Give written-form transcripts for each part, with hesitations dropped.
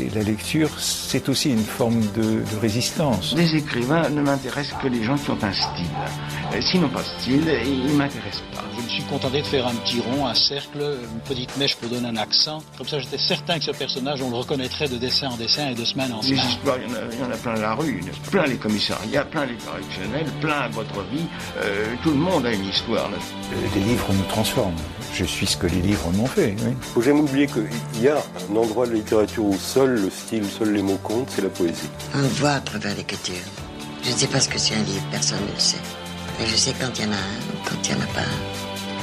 la lecture, c'est aussi une forme de résistance. Les écrivains ne m'intéressent que les gens qui ont un style. S'ils n'ont pas de style, ils ne m'intéressent pas. Je me suis contenté de faire un petit rond, un cercle, une petite mèche pour donner un accent. Comme ça, j'étais certain que ce personnage, on le reconnaîtrait de dessin en dessin et de semaine en semaine. Les histoires, il y en a plein la rue, plein les commissariats, plein les correctionnels, plein votre vie. Tout le monde a une histoire. Là. Les livres nous transforment. Je suis ce que les livres m'ont fait. Oui. Faut jamais oublier qu'il y a un endroit de la littérature où seul le style, seuls les mots comptent, c'est la poésie. On voit à travers l'écriture. Je ne sais pas ce que c'est un livre, personne ne le sait. Mais je sais quand il y en a un ou quand il n'y en a pas un.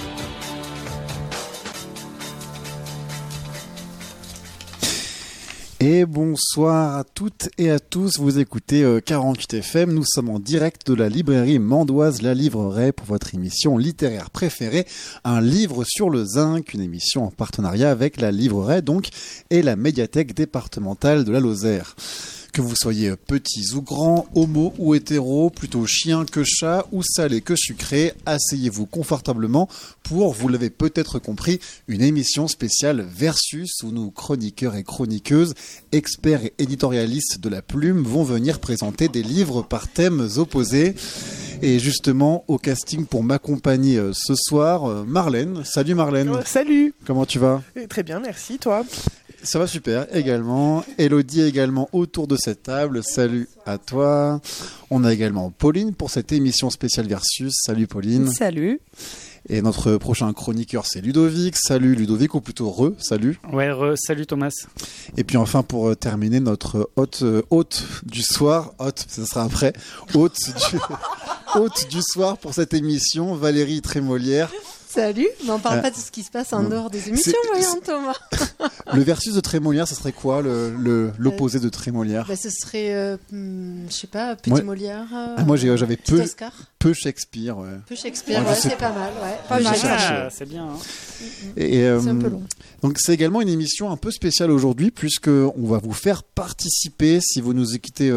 Et bonsoir à toutes et à tous, vous écoutez 48 FM, nous sommes en direct de la librairie Mandoise La Libreraie pour votre émission littéraire préférée, un livre sur le zinc, une émission en partenariat avec la Libreraie donc et la médiathèque départementale de la Lozère. Que vous soyez petits ou grands, homo ou hétéro, plutôt chien que chat, ou salé que sucré, asseyez-vous confortablement pour, vous l'avez peut-être compris, une émission spéciale Versus où nos chroniqueurs et chroniqueuses, experts et éditorialistes de la plume vont venir présenter des livres par thèmes opposés. Et justement, au casting pour m'accompagner ce soir, Marlène. Salut Marlène. Salut. Comment tu vas ? Très bien, merci. Toi ? Ça va super, également. Elodie également autour de cette table. Salut à toi. On a également Pauline pour cette émission spéciale Versus. Salut Pauline. Salut. Et notre prochain chroniqueur, c'est Ludovic. Salut Ludovic, ou plutôt salut. Ouais, salut Thomas. Et puis enfin, pour terminer, notre hôte du soir, ça sera après, hôte du soir pour cette émission, Valérie Trémolière. Salut, mais on parle pas de ce qui se passe en dehors des émissions, voyons Thomas. Le versus de Trémolière, ça serait quoi l'opposé de Trémolière ? Ce serait, je sais pas, Petit Molière. Moi j'avais peu Shakespeare. Ouais. Peu Shakespeare, c'est pas mal. Ouais. Pas mal. C'est bien. Hein. Et, c'est un peu long. Donc c'est également une émission un peu spéciale aujourd'hui puisque on va vous faire participer si vous nous écoutez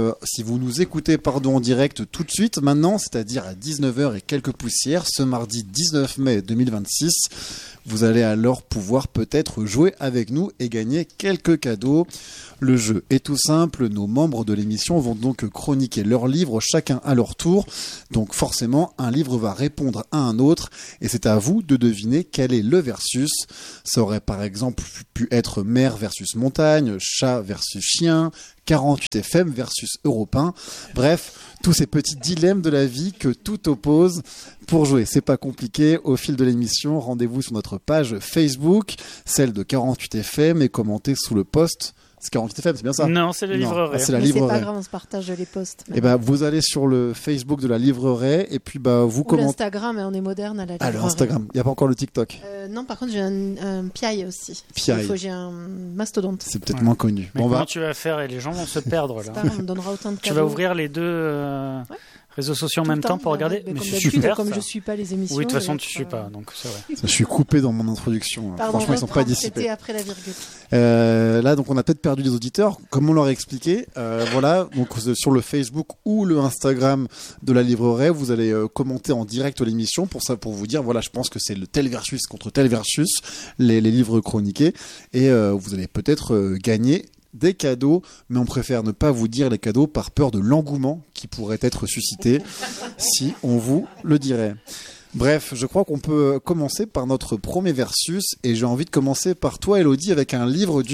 en direct tout de suite maintenant, c'est-à-dire à 19h et quelques poussières ce mardi 19 mai 2026. Vous allez alors pouvoir peut-être jouer avec nous et gagner quelques cadeaux. Le jeu est tout simple, nos membres de l'émission vont donc chroniquer leurs livres chacun à leur tour. Donc forcément, un livre va répondre à un autre et c'est à vous de deviner quel est le versus. Ça aurait par exemple pu être mer versus montagne, chat versus chien, 48 FM versus Europe 1. Bref, tous ces petits dilemmes de la vie que tout oppose. Pour jouer, c'est pas compliqué. Au fil de l'émission, rendez-vous sur notre page Facebook, celle de 48 FM, et commentez sous le post. C'est 48 FM, c'est bien ça ? Non, c'est la librairie. C'est pas grave, on se partage les posts. Et vous allez sur le Facebook de la librairie et puis vous commentez. L'Instagram, on est moderne à la librairie. Alors Instagram, il n'y a pas encore le TikTok. Non, par contre j'ai un Piaille aussi. Piaille. J'ai un mastodonte. C'est peut-être moins connu. Mais comment tu vas faire et les gens vont se perdre là. C'est pas grave, on me donnera autant de cadeaux. Tu vas ouvrir les deux réseaux sociaux en même temps pour regarder. Mais c'est super. Comme je suis pas les émissions. Oui, de toute façon tu suis pas, donc c'est vrai. Je suis coupé dans mon introduction. Pardon, franchement, ils sont pas dissipés. C'était après la virgule. Là, donc on a peut-être perdu les auditeurs. Comme on leur a expliqué, voilà. Donc sur le Facebook ou le Instagram de la librairie, vous allez commenter en direct l'émission pour vous dire voilà, je pense que c'est le tel versus contre tel versus les livres chroniqués et vous allez peut-être gagner des cadeaux, mais on préfère ne pas vous dire les cadeaux par peur de l'engouement qui pourrait être suscité si on vous le dirait. Bref, je crois qu'on peut commencer par notre premier versus et j'ai envie de commencer par toi, Elodie, avec un livre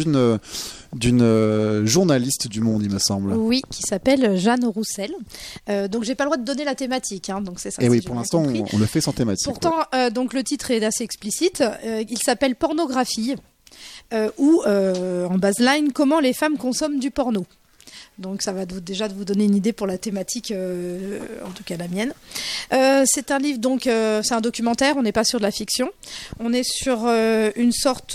d'une journaliste du Monde, il me semble. Oui, qui s'appelle Jeanne Roussel. Donc j'ai pas le droit de donner la thématique, hein, donc c'est ça. Et oui, pour l'instant, on le fait sans thématique. Pourtant, donc le titre est assez explicite. Il s'appelle Pornographie. Ou en baseline, comment les femmes consomment du porno. Donc ça va déjà vous donner une idée pour la thématique, en tout cas la mienne. C'est un livre, donc c'est un documentaire, on n'est pas sur de la fiction. On est sur une sorte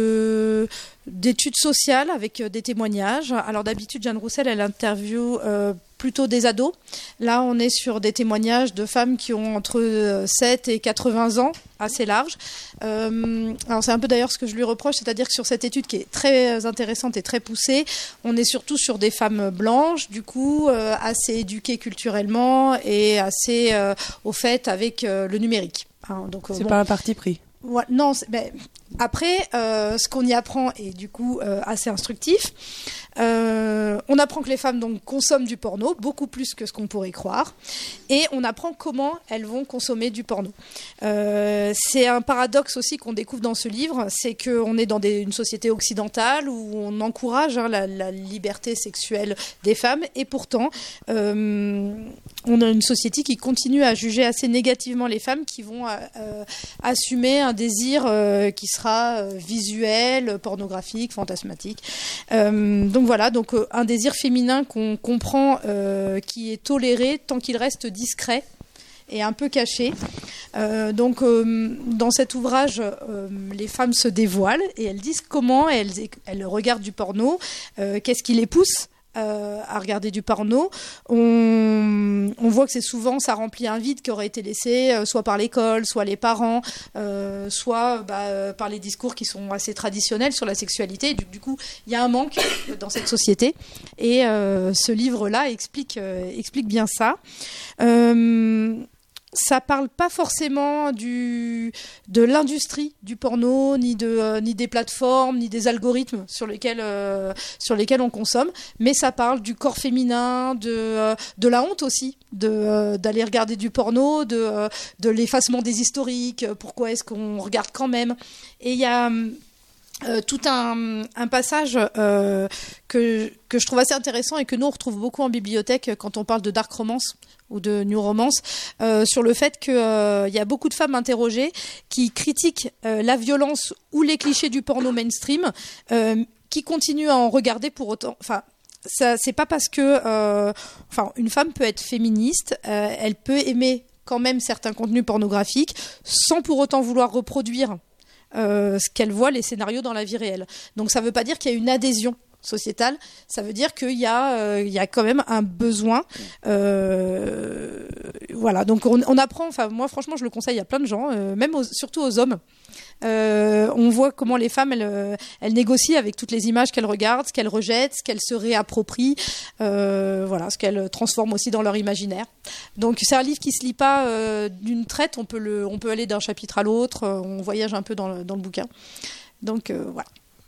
d'études sociales avec des témoignages. Alors d'habitude, Jeanne Roussel, elle interviewe plutôt des ados. Là, on est sur des témoignages de femmes qui ont entre 7 et 80 ans, assez large. Alors c'est un peu d'ailleurs ce que je lui reproche, c'est-à-dire que sur cette étude qui est très intéressante et très poussée, on est surtout sur des femmes blanches, du coup, assez éduquées culturellement et assez au fait avec le numérique. Donc, c'est pas un parti pris. Ouais, non, Après, ce qu'on y apprend est du coup assez instructif. On apprend que les femmes donc consomment du porno, beaucoup plus que ce qu'on pourrait croire, et on apprend comment elles vont consommer du porno. C'est un paradoxe aussi qu'on découvre dans ce livre, c'est qu'on est dans une société occidentale où on encourage la liberté sexuelle des femmes, et pourtant on a une société qui continue à juger assez négativement les femmes qui vont assumer un désir qui sera visuel, pornographique, fantasmatique. Donc voilà, un désir féminin qu'on comprend qui est toléré tant qu'il reste discret et un peu caché. Dans cet ouvrage, les femmes se dévoilent et elles disent comment elles regardent du porno, qu'est-ce qui les pousse à regarder du porno. On voit que ça remplit un vide qui aurait été laissé soit par l'école, soit les parents, soit par les discours qui sont assez traditionnels sur la sexualité. Du coup, il y a un manque dans cette société, et ce livre-là explique bien ça. Ça parle pas forcément de l'industrie du porno, ni des plateformes, ni des algorithmes sur lesquels on consomme, mais ça parle du corps féminin, de la honte aussi, d'aller regarder du porno, de l'effacement des historiques, pourquoi est-ce qu'on regarde quand même. Et il y a tout un passage que je trouve assez intéressant et que nous on retrouve beaucoup en bibliothèque quand on parle de dark romance ou de new romance, sur le fait qu'il y a beaucoup de femmes interrogées qui critiquent la violence ou les clichés du porno mainstream, qui continuent à en regarder pour autant. Enfin, ça, c'est pas parce que une femme peut être féministe, elle peut aimer quand même certains contenus pornographiques sans pour autant vouloir reproduire ce qu'elle voit, les scénarios dans la vie réelle. Donc ça veut pas dire qu'il y a une adhésion sociétale, ça veut dire qu'il y a quand même un besoin. Voilà, donc on apprend, moi franchement je le conseille à plein de gens, même surtout aux hommes. On voit comment les femmes elles négocient avec toutes les images qu'elles regardent, ce qu'elles rejettent, ce qu'elles se réapproprient, ce qu'elles transforment aussi dans leur imaginaire. Donc c'est un livre qui se lit pas d'une traite, on peut aller d'un chapitre à l'autre, on voyage un peu dans le bouquin. Donc voilà.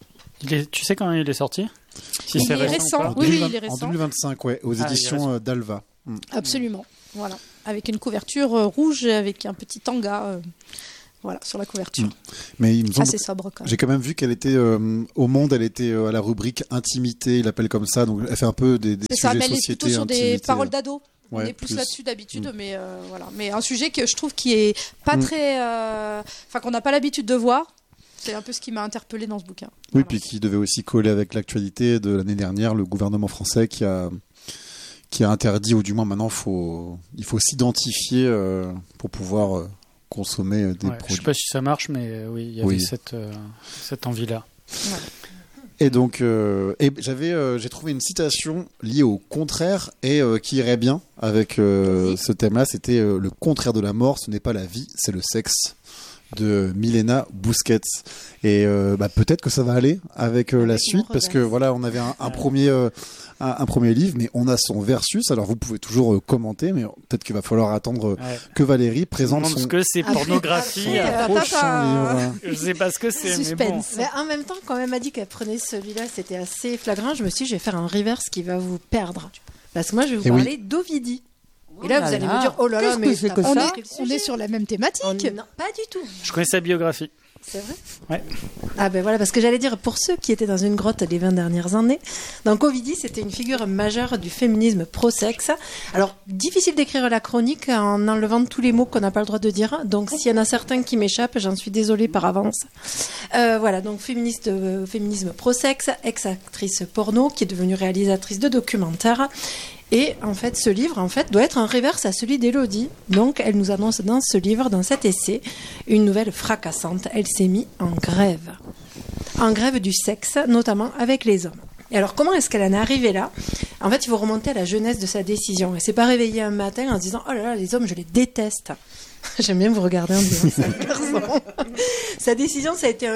Tu sais quand il est sorti? Il est récent. Oui, il est récent. En 2025, ouais, aux éditions d'Alva. Absolument. Voilà, avec une couverture rouge avec un petit tanga. Sur la couverture. Mais il me semble assez sobre quand même. J'ai quand même vu qu'elle était au Monde, elle était à la rubrique intimité, il l'appelle comme ça, donc elle fait un peu des sujets de société. Elle est plutôt sur des paroles d'ado. On est plus là-dessus d'habitude, mais voilà. Mais un sujet que je trouve qui est pas très, qu'on n'a pas l'habitude de voir. C'est un peu ce qui m'a interpellée dans ce bouquin. Oui, puis qui devait aussi coller avec l'actualité de l'année dernière, le gouvernement français qui a interdit, ou du moins maintenant il faut s'identifier pour pouvoir consommer des produits. Je ne sais pas si ça marche, mais oui, il y avait cette envie-là. Ouais. Et donc, j'ai trouvé une citation liée au contraire et qui irait bien avec ce thème-là. C'était le contraire de la mort, ce n'est pas la vie, c'est le sexe, de Milena Busquets. Et peut-être que ça va aller avec la suite, parce que voilà, on avait un premier livre, mais on a son versus. Alors vous pouvez toujours commenter, mais peut-être qu'il va falloir attendre que Valérie présente son... Parce que c'est pornographie. Prochain livre. Je sais pas ce que c'est, suspense. Mais bon. Mais en même temps, quand elle m'a dit qu'elle prenait celui-là, c'était assez flagrant. Je me suis dit, je vais faire un reverse qui va vous perdre. Parce que moi, je vais vous parler d'Ovidie. Et là, vous allez me dire, oh là là, mais c'est on est sur la même thématique. Non, pas du tout. Je connais sa biographie. C'est vrai ? Ouais. Ah ben voilà, parce que j'allais dire, pour ceux qui étaient dans une grotte les 20 dernières années, donc Ovidie, c'était une figure majeure du féminisme pro-sexe. Alors, difficile d'écrire la chronique en enlevant tous les mots qu'on n'a pas le droit de dire. Donc, s'il y en a certains qui m'échappent, j'en suis désolée par avance. Voilà, donc féminisme pro-sexe, ex-actrice porno, qui est devenue réalisatrice de documentaires. Et en fait, ce livre doit être un reverse à celui d'Élodie. Donc, elle nous annonce dans ce livre, dans cet essai, une nouvelle fracassante. Elle s'est mise en grève. En grève du sexe, notamment avec les hommes. Et alors, comment est-ce qu'elle en est arrivée là ? En fait, il faut remonter à la jeunesse de sa décision. Elle ne s'est pas réveillée un matin en se disant « Oh là là, les hommes, je les déteste ». J'aime bien vous regarder en disant ça, garçon. Sa décision, ça a été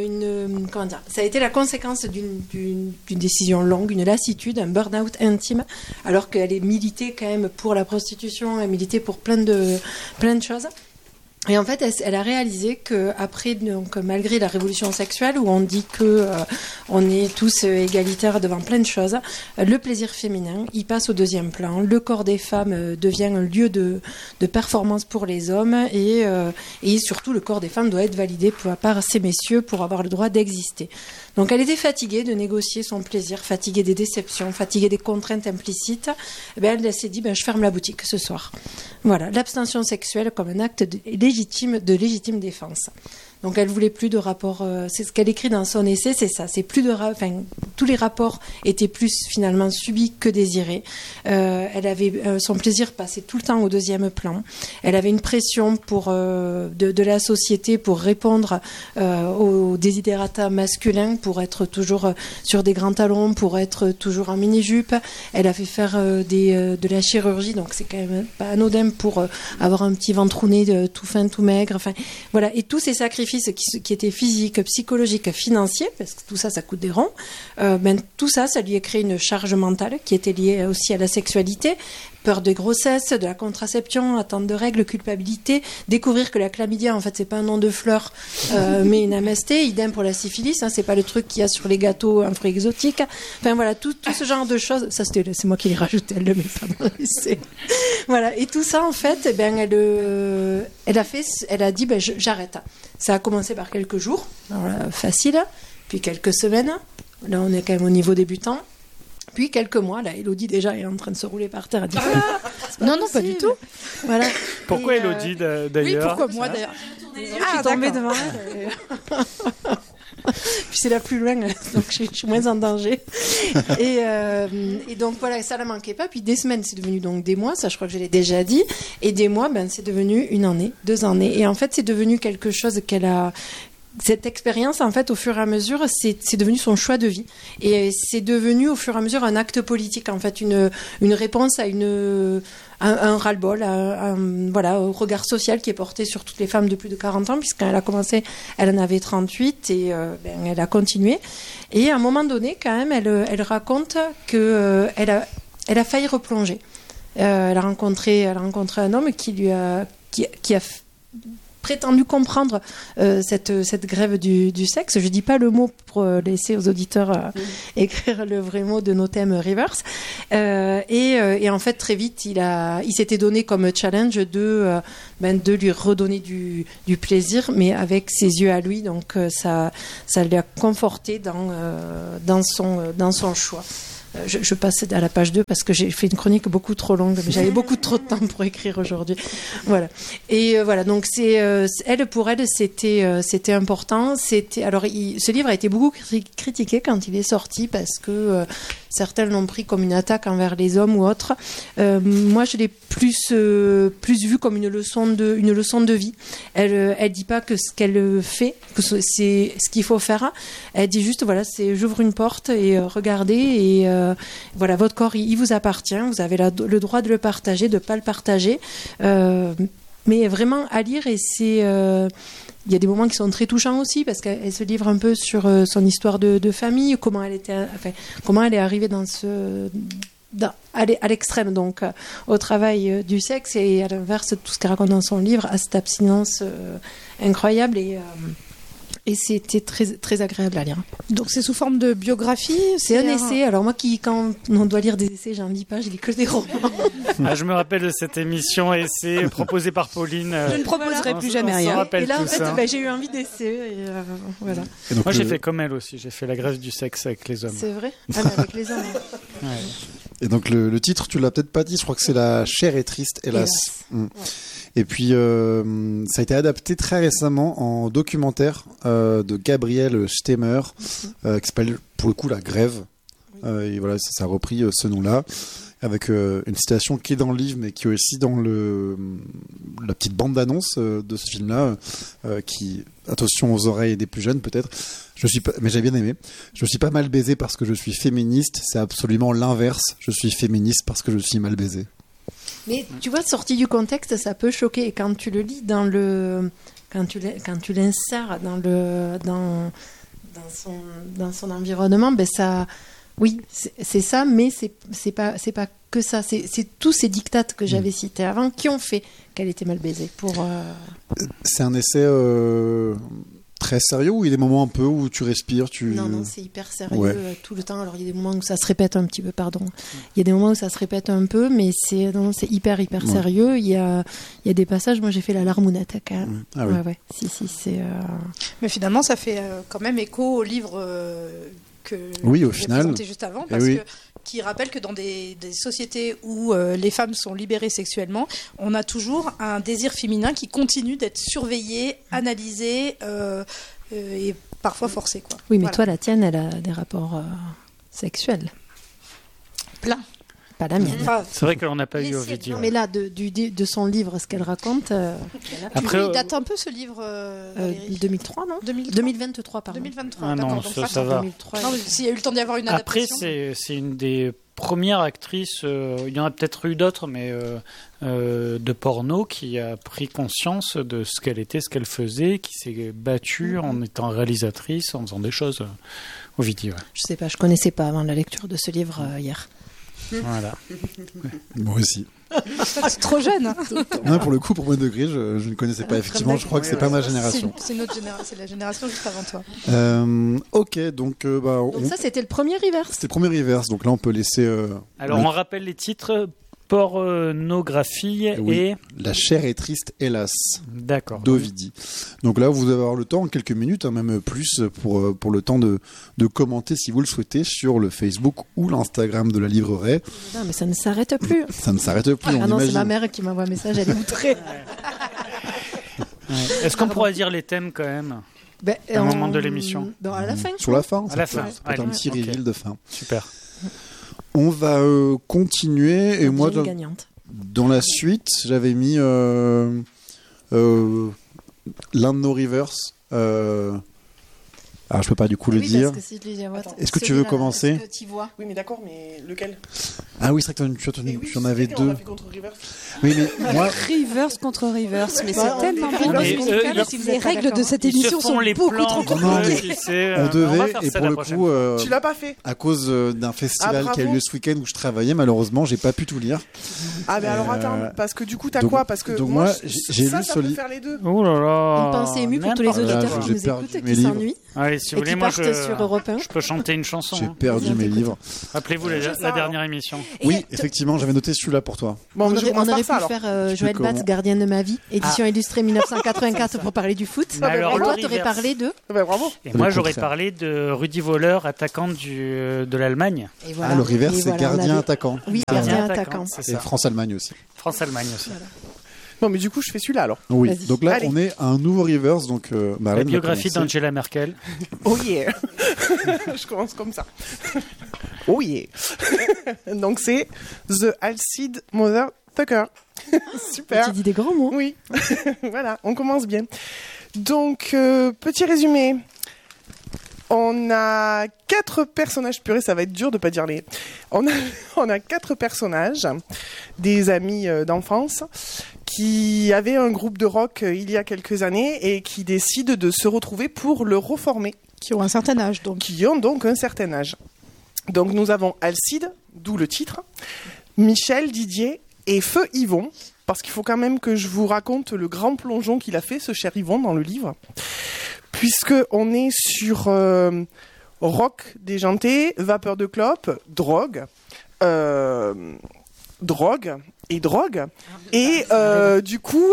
ça a été la conséquence d'une décision longue, une lassitude, un burn-out intime, alors qu'elle est militée quand même pour la prostitution, elle militait pour plein de choses. Et en fait, elle a réalisé que après, donc malgré la révolution sexuelle où on dit que on est tous égalitaires devant plein de choses, le plaisir féminin, il passe au deuxième plan. Le corps des femmes devient un lieu de performance pour les hommes et surtout le corps des femmes doit être validé par ces messieurs pour avoir le droit d'exister. Donc elle était fatiguée de négocier son plaisir, fatiguée des déceptions, fatiguée des contraintes implicites. Elle s'est dit, je ferme la boutique ce soir. Voilà, l'abstention sexuelle comme un acte de légitime défense. Donc elle voulait plus de rapports. C'est ce qu'elle écrit dans son essai, c'est ça. C'est plus de, tous les rapports étaient plus finalement subis que désirés. Elle avait son plaisir passait tout le temps au deuxième plan. Elle avait une pression de la société pour répondre aux desiderata masculins, pour être toujours sur des grands talons, pour être toujours en mini-jupe. Elle a fait faire de la chirurgie, donc c'est quand même pas anodin pour avoir un petit ventre rouné tout fin, tout maigre. Enfin voilà, et tous ces sacrifices qui étaient physiques, psychologiques, financiers, parce que tout ça, ça coûte des ronds, tout ça, ça lui a créé une charge mentale qui était liée aussi à la sexualité, peur de grossesse, de la contraception, attente de règles, culpabilité, découvrir que la chlamydia, en fait, c'est pas un nom de fleur, mais une MST, idem pour la syphilis, c'est pas le truc qu'il y a sur les gâteaux, un fruit exotique. Enfin voilà, tout ce genre de choses, ça c'est moi qui l'ai rajouté, elle le met pas dans l'essai. Voilà, et tout ça, en fait, elle a dit, j'arrête. Ça a commencé par quelques jours, facile, puis quelques semaines, là on est quand même au niveau débutant. Puis quelques mois, là, Élodie déjà est en train de se rouler par terre. Elle dit non, pas du tout. Voilà. Pourquoi Élodie d'ailleurs? Oui, pourquoi moi d'ailleurs? Je suis tombée devant elle. Puis c'est la plus loin, donc je suis moins en danger. Et donc voilà, ça ne la manquait pas. Puis des semaines, c'est devenu donc des mois, ça je crois que je l'ai déjà dit. Et des mois, c'est devenu 1 année, 2 années. Et en fait, c'est devenu quelque chose qu'elle a... Cette expérience, en fait, au fur et à mesure, c'est devenu son choix de vie. Et c'est devenu, au fur et à mesure, un acte politique, en fait, une réponse à un ras-le-bol, au regard social qui est porté sur toutes les femmes de plus de 40 ans, puisqu'elle a commencé, elle en avait 38 et elle a continué. Et à un moment donné, quand même, elle raconte que elle a failli replonger. Elle a rencontré un homme qui a prétendu comprendre cette grève du sexe. Je dis pas le mot pour laisser aux auditeurs écrire le vrai mot de nos thèmes reverse. Et en fait, très vite, il s'était donné comme challenge de lui redonner du plaisir, mais avec ses yeux à lui. Donc ça l'a conforté dans son choix. Je passe à la page 2 parce que j'ai fait une chronique beaucoup trop longue, mais j'avais beaucoup trop de temps pour écrire aujourd'hui. Voilà. Et voilà, donc pour elle, c'était important. Ce livre a été beaucoup critiqué quand il est sorti parce que certains l'ont pris comme une attaque envers les hommes ou autres. Moi, je l'ai plus vu comme une leçon de vie. Elle dit pas que ce qu'elle fait, que c'est ce qu'il faut faire. Elle dit juste, voilà, j'ouvre une porte et regardez et voilà, votre corps, il vous appartient. Vous avez le droit de le partager, de pas le partager. Mais vraiment à lire, et il y a des moments qui sont très touchants aussi parce qu'elle se livre un peu sur son histoire de famille, comment elle est arrivée à l'extrême, donc au travail du sexe, et à l'inverse tout ce qu'elle raconte dans son livre, à cette abstinence incroyable, et c'était très, très agréable à lire. Donc c'est sous forme de biographie? C'est un essai. Alors moi, quand on doit lire des essais, j'en lis pas, je lis que des romans. Je me rappelle de cette émission essai proposée par Pauline. Je ne proposerai plus jamais rien. Et là, en fait, j'ai eu envie d'essayer. Voilà. Et donc, moi, j'ai fait comme elle aussi. J'ai fait la grève du sexe avec les hommes. C'est vrai? Ah, mais avec les hommes. Ouais. Et donc le titre, tu l'as peut-être pas dit, je crois que c'est La chair est triste, hélas. Ouais. Et puis ça a été adapté très récemment en documentaire de Gabriel Stemmer qui s'appelle pour le coup La Grève. Et voilà, ça a repris ce nom-là avec une citation qui est dans le livre mais qui est aussi dans la petite bande-annonce de ce film-là qui, attention aux oreilles des plus jeunes peut-être, mais j'ai bien aimé. Je suis pas mal baisé parce que je suis féministe, c'est absolument l'inverse. Je suis féministe parce que je suis mal baisé. Mais tu vois, sorti du contexte, ça peut choquer. Et quand tu le lis quand tu l'insères dans son environnement, ça, oui, c'est ça, mais c'est pas que ça. C'est tous ces dictates que j'avais cités avant qui ont fait qu'elle était mal baisée. C'est un essai très sérieux ou il y a des moments un peu où tu respires Non, c'est hyper sérieux tout le temps. Alors il y a des moments où ça se répète un petit peu, Il y a des moments où ça se répète un peu, mais c'est hyper sérieux. Il y a des passages, moi j'ai fait la larmounette. Ah oui. Ouais. Si, c'est... Mais finalement, ça fait quand même écho au livre que au j'ai final présenté juste avant, parce que qui rappelle que dans des sociétés où les femmes sont libérées sexuellement, on a toujours un désir féminin qui continue d'être surveillé, analysé et parfois forcé. Quoi. Oui, mais toi, la tienne, elle a des rapports sexuels. Plein. Pas la mienne. C'est vrai qu'on n'a pas eu Ovidio. Mais là, de son livre, ce qu'elle raconte... Après, il date un peu ce livre, 2003, non 2023, pardon. 2023, ah non, ça va. 2003, non, s'il y a eu le temps d'y avoir une adaptation. Après, c'est une des premières actrices, il y en a peut-être eu d'autres, mais de porno, qui a pris conscience de ce qu'elle était, ce qu'elle faisait, qui s'est battue en étant réalisatrice, en faisant des choses. Ovidio. Je sais pas, je connaissais pas avant la lecture de ce livre hier. Voilà. Moi aussi. C'est trop jeune. Non, pour le coup, pour moi degré, je ne connaissais pas. Effectivement, je crois que c'est pas ma génération. C'est notre génération, c'est la génération juste avant toi. Ok, donc donc ça, c'était le premier reverse. C'était le premier reverse, donc là, on peut laisser. Alors, on rappelle les titres. Pornographie et... La chair est triste, hélas. D'accord. D'Ovidie. Donc là, vous allez avoir le temps, en quelques minutes, même plus, pour le temps de commenter, si vous le souhaitez, sur le Facebook ou l'Instagram de la librairie. Non, mais ça ne s'arrête plus. Ça ne s'arrête plus, on non, imagine. C'est ma mère qui m'envoie un message, elle est outrée. Est-ce qu'on pourrait dire les thèmes, quand même à un moment de l'émission à la fin. Sur la fin. À la fin. Ça peut être un petit reveal de fin. Super. On va continuer et moi dans la suite j'avais mis l'un de nos reverse. Alors je peux pas du coup le dire. Est-ce que tu veux commencer? Oui mais d'accord, mais lequel? Ah oui, c'est vrai que tu en avais deux. On a fait contre Reverse. Oui mais moi Reverse contre Reverse, mais c'est tellement bien. Les règles de cette émission sont beaucoup trop compliquées. On devait et pour le coup tu l'as pas fait à cause d'un festival qui a eu lieu ce week-end où je travaillais, malheureusement j'ai pas pu tout lire. Ah mais alors attends, parce que du coup t'as quoi? Parce que donc moi j'ai lu ce livre. Faire les deux. Oh là là. Une pensée émue pour tous les auditeurs qui nous écoutent et qui s'ennuient. Allez, si vous voulez, moi je peux chanter une chanson. J'ai perdu mes livres. Rappelez-vous la dernière émission. Oui, effectivement, j'avais noté celui-là pour toi. Bon, on aurait pu faire Joël Batz, Gardienne de ma vie, édition illustrée 1984 pour parler du foot. Et toi, t'aurais parlé de... Bravo. Et moi, j'aurais parlé de Rudi Voller, attaquant de l'Allemagne. Ah, le reverse, c'est gardien attaquant. Oui, gardien attaquant. Et France-Allemagne aussi. France-Allemagne aussi. Bon, mais du coup, je fais celui-là alors. Oui, donc là, on est à un nouveau reverse. Donc, la biographie d'Angela Merkel. Oh yeah. Je commence comme ça. Oh yeah. Donc, c'est The Alcide Motherfucker. Super. Tu dis des grands mots. Oui. Voilà, on commence bien. Donc, petit résumé. On a 4 personnages, purée, ça va être dur de pas dire les... On a 4 personnages, des amis d'enfance, qui avaient un groupe de rock il y a quelques années et qui décident de se retrouver pour le reformer. Qui ont un certain âge, donc. Qui ont donc un certain âge. Donc nous avons Alcide, d'où le titre, Michel, Didier et Feu Yvon, parce qu'il faut quand même que je vous raconte le grand plongeon qu'il a fait, ce cher Yvon, dans le livre. Puisqu'on est sur rock déjanté, vapeur de clope, drogue, et du coup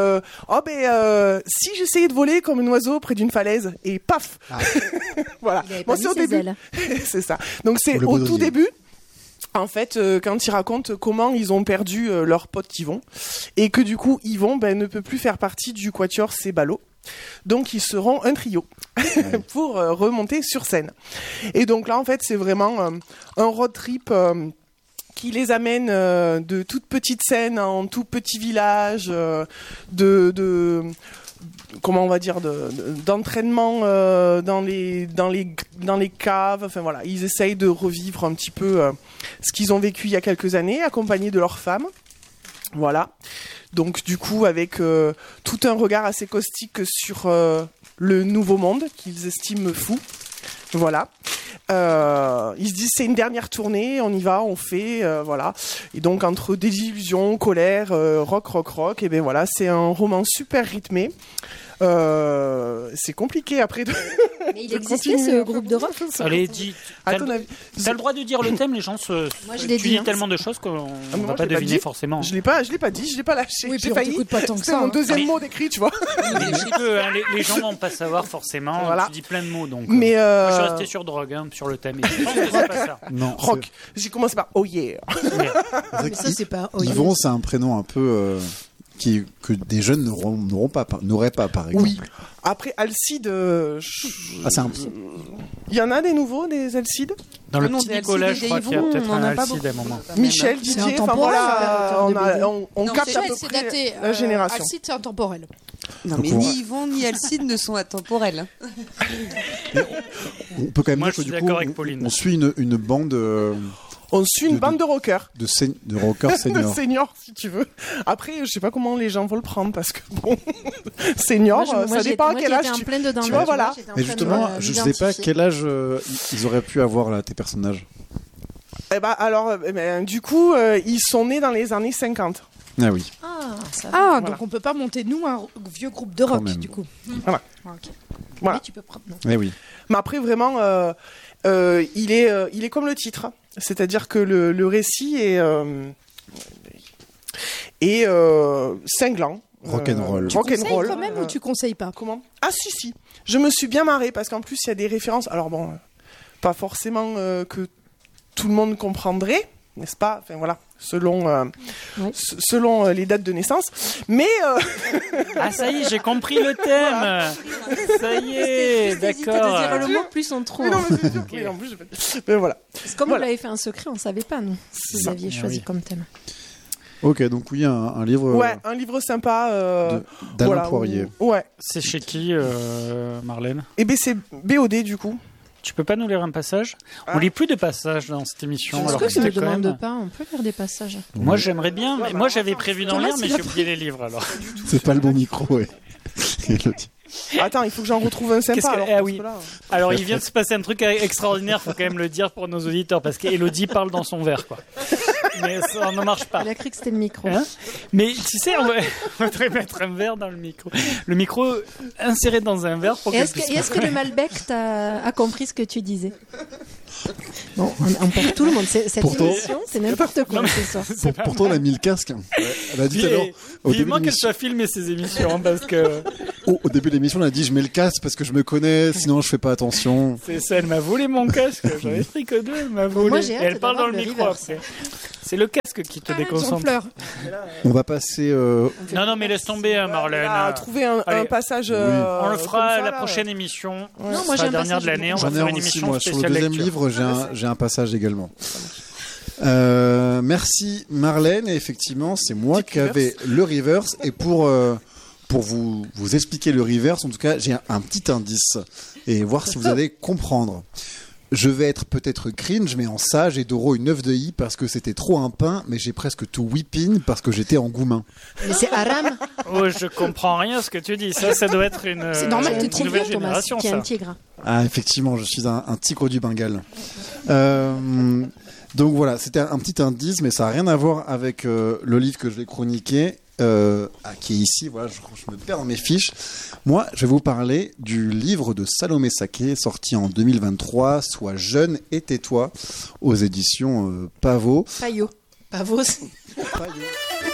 si j'essayais de voler comme un oiseau près d'une falaise et paf voilà, bon, c'est au début c'est ça, donc c'est au tout début en fait quand ils racontent comment ils ont perdu leur pote Yvon et que du coup Yvon ne peut plus faire partie du quatuor C'est Ballot. Donc ils seront un trio pour remonter sur scène. Et donc là en fait c'est vraiment un road trip qui les amène de toute petite scène en tout petit village, comment on va dire, d'entraînement dans les caves. Enfin voilà, ils essayent de revivre un petit peu ce qu'ils ont vécu il y a quelques années, accompagnés de leurs femmes. Voilà. Donc du coup avec tout un regard assez caustique sur le nouveau monde qu'ils estiment fou. Voilà. Ils se disent c'est une dernière tournée, on y va, on fait, voilà. Et donc entre désillusion, colère, rock, et ben voilà, c'est un roman super rythmé. C'est compliqué après de. Mais il existait ce groupe de rock. Allez, dis. T'as le droit de dire le thème, les gens se. Moi, je l'ai tu dit. dis tellement de choses qu'on ne va pas deviner forcément. Je l'ai pas dit, je l'ai pas lâché. Oui, j'ai failli. Pas tant que C'était ça, mon deuxième mot d'écrit, tu vois. Les gens vont pas savoir forcément. Voilà. Tu dis plein de mots donc. Mais moi, je suis resté sur drogue, sur le thème. C'est pas ça. Non. Rock. J'ai commencé par oh yeah. Mais ça, c'est pas. Yvon, c'est un prénom un peu que des jeunes n'auraient pas, par exemple. Oui. Après, Alcide. Il y en a des nouveaux, des Alcides. Dans le petit Nicolas, je crois qu'il y a peut-être un Alcide à un moment. Michel, Didier, enfin voilà, on capte à peu c'est près daté, la génération. Alcide, c'est intemporel. Non, mais ni Yvon ni Alcide ne sont atemporels. On peut quand même Moi, dire que je suis du coup, d'accord avec Pauline. on suit une bande. On suit une bande de rockers. De rockers seniors. Seniors, si tu veux. Après, je sais pas comment les gens vont le prendre parce que bon, senior, ça dépend à quel âge tu vois, voilà. Mais justement, je sais pas quel âge ils auraient pu avoir là, tes personnages. Eh ben, alors, du coup, ils sont nés dans les années 50. Ah oui. Donc on peut pas monter, nous, un vieux groupe de rock, du coup. Voilà. Okay. Voilà. Mais tu peux prendre. Eh oui. Mais après, vraiment, il est comme le titre. C'est-à-dire que le récit est cinglant. Rock'n'roll. Tu conseilles quand même ou tu conseilles pas? Comment? Ah si. Je me suis bien marrée parce qu'en plus, il y a des références. Alors bon, pas forcément que tout le monde comprendrait, n'est-ce pas? Enfin voilà, selon les dates de naissance. Mais ah ça y est, j'ai compris le thème. Ça y est, d'accord. Dire le mot, plus on trouve. Non, mais en plus, mais voilà. C'est comme vous l'avez fait un secret, on savait pas nous. Vous aviez choisi comme thème. Ok, donc oui, un livre. Ouais, un livre sympa. d'Alain Poirier. Ouais. C'est chez qui, Marlène? Eh ben c'est BOD du coup. Tu peux pas nous lire un passage? On lit plus de passages dans cette émission. Est-ce que tu ne demandes pas? On peut lire des passages. Moi j'aimerais bien, mais moi j'avais prévu d'en lire, mais j'ai oublié les livres alors. C'est pas le bon micro, ouais. Attends, il faut que j'en retrouve un sympa. Alors il vient de se passer un truc extraordinaire, faut quand même le dire pour nos auditeurs, parce qu'Élodie parle dans son verre, quoi. Mais ça ne marche pas. Elle a cru que c'était le micro. Mais tu sais, on devrait mettre un verre dans le micro. Le micro inséré dans un verre pour est-ce que le Malbec a compris ce que tu disais? Bon, on perd tout le monde. Cette émission, c'est n'importe quoi ce soir. Pourtant, elle a mis le casque. Elle a dit tout à l'heure. Vivement qu'elle soit filmée ces émissions, parce que. Au début de l'émission, elle a dit je mets le casque parce que je me connais, sinon je fais pas attention. C'est ça, elle m'a volé mon casque. J'en ai pris que 2, elle m'a volé. Moi, j'ai hâte elle parle dans le micro reverse. après. C'est le casque qui te déconcentre. On va passer. Non, mais laisse tomber, Marlène. On a trouvé un passage. On le fera la prochaine émission. Non, moi j'ai la un dernière de l'année. On va faire une émission moi, spéciale sur le deuxième lecture. livre, j'ai un passage également. Merci Marlène. Et effectivement, c'est moi qui avais le reverse. Et pour vous expliquer le reverse, en tout cas, j'ai un petit indice et voir si vous allez comprendre. Je vais être peut-être cringe, mais en sage, et Doro une œuf de i parce que c'était trop un pain, mais j'ai presque tout whipping parce que j'étais en goumin. Mais c'est haram. Oh, je comprends rien ce que tu dis. Ça doit être une. C'est normal, une nouvelle génération. Qui est un tigre. Ah, effectivement, je suis un tigre du Bengale. Donc voilà, c'était un petit indice, mais ça n'a rien à voir avec le livre que je vais chroniquer. Qui est ici, voilà, je me perds dans mes fiches. Moi, je vais vous parler du livre de Salomé Saké, sorti en 2023, Sois jeune et tais-toi, aux éditions Pavot. Payot. Pavot. Payot.